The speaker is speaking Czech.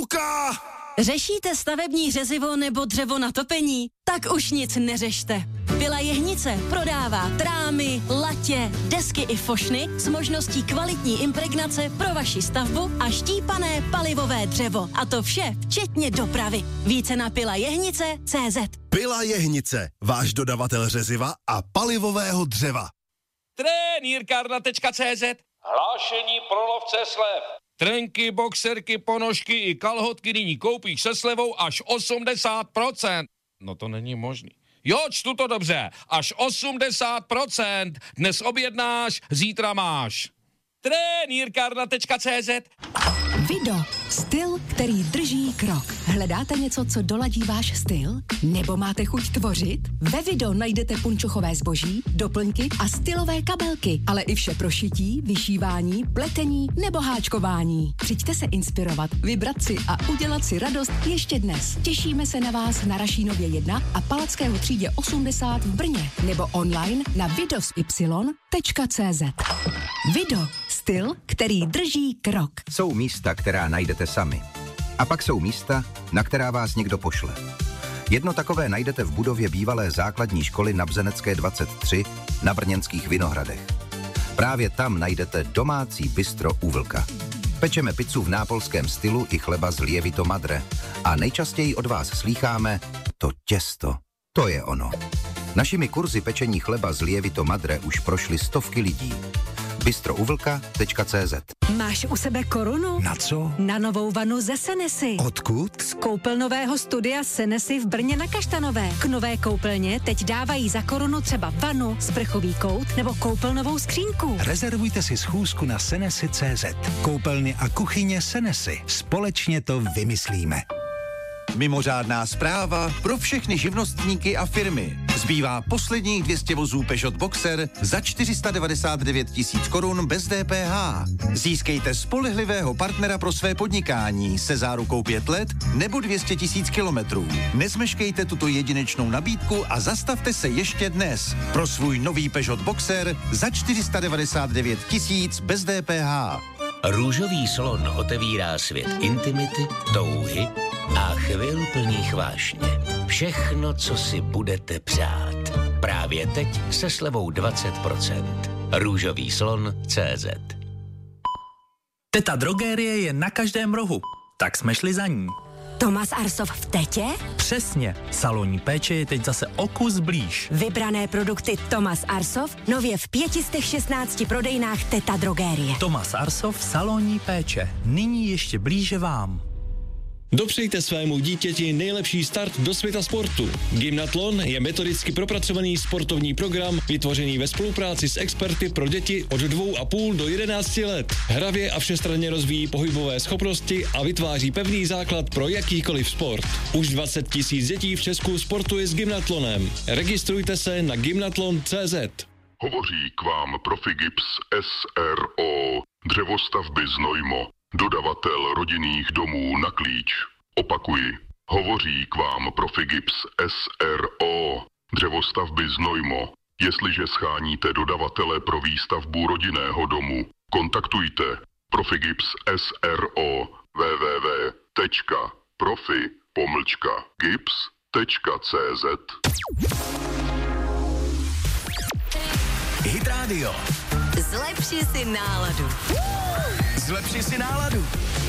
Ruka! Řešíte stavební řezivo nebo dřevo na topení? Tak už nic neřešte. Pila Jehnice prodává trámy, latě, desky i fošny s možností kvalitní impregnace pro vaši stavbu a štípané palivové dřevo. A to vše včetně dopravy. Více na pilajehnice.cz. Pila Jehnice, váš dodavatel řeziva a palivového dřeva. Trenýrkárna.cz. Hlášení pro lovce slev. Trenky, boxerky, ponožky i kalhotky nyní koupíš se slevou až 80%. No to není možný. Jo, čtu to dobře. Až 80%. Dnes objednáš, zítra máš. Trenýrkárna.cz. Vido. Styl, který drží krok. Hledáte něco, co doladí váš styl? Nebo máte chuť tvořit? Ve Vido najdete punčochové zboží, doplňky a stylové kabelky, ale i vše pro šití, vyšívání, pletení nebo háčkování. Přijďte se inspirovat, vybrat si a udělat si radost ještě dnes. Těšíme se na vás na Rašínově 1 a Palackého třídě 80 v Brně nebo online na vidosy.cz. Vido. Styl, který drží krok. Jsou místa, která najdete sami. A pak jsou místa, na která vás někdo pošle. Jedno takové najdete v budově bývalé základní školy na Bzenecké 23 na Brněnských Vinohradech. Právě tam najdete domácí bistro u Vlka. Pečeme pizzu v nápolském stylu i chleba z lievito madre. A nejčastěji od vás slýcháme to těsto. To je ono. Našimi kurzy pečení chleba z lievito madre už prošly stovky lidí. bistrouVlka.cz. Máš u sebe korunu? Na co? Na novou vanu ze Senesy. Odkud? Z koupelnového studia Senesy v Brně na Kaštanové. K nové koupelně teď dávají za korunu třeba vanu, sprchový kout nebo koupelnovou skřínku. Rezervujte si schůzku na Senesy.cz. Koupelny a kuchyně Senesy. Společně to vymyslíme. Mimořádná zpráva pro všechny živnostníky a firmy. Zbývá posledních 200 vozů Peugeot Boxer za 499 000 korun bez DPH. Získejte spolehlivého partnera pro své podnikání se zárukou 5 let nebo 200 000 kilometrů. Nezmeškejte tuto jedinečnou nabídku a zastavte se ještě dnes pro svůj nový Peugeot Boxer za 499 000 bez DPH. Růžový slon otevírá svět intimity, touhy a chvil plných vášně. Všechno, co si budete přát. Právě teď se slevou 20%. Růžový slon.cz. Teta Drogérie je na každém rohu, tak jsme šli za ní. Tomas Arsov v Tetě? Přesně, salonní péče je teď zase o kus blíž. Vybrané produkty Tomas Arsov nově v 516 prodejnách Teta Drogérie. Tomas Arsov, salonní péče, nyní ještě blíže vám. Dopřejte svému dítěti nejlepší start do světa sportu. Gymnatlon je metodicky propracovaný sportovní program, vytvořený ve spolupráci s experty pro děti od 2,5 do 11 let. Hravě a všestranně rozvíjí pohybové schopnosti a vytváří pevný základ pro jakýkoliv sport. Už 20 000 dětí v Česku sportuje s gymnatlonem. Registrujte se na gymnatlon.cz. Hovoří k vám Profigips SRO, dřevostavby Znojmo. Dodavatel rodinných domů na klíč. Opakuji, hovoří k vám Profigips SRO, dřevostavby Znojmo. Jestliže scháníte dodavatele pro výstavbu rodinného domu, kontaktujte Profigips SRO www.profi-gips.cz. Hit Radio. Zlepši si náladu. Zlepši si náladu.